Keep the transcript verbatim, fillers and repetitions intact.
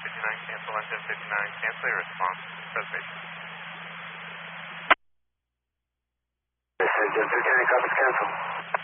fifty-nine, cancel on ten fifty-nine, cancel your response, reservation. ten fifty-nine, copies cancel.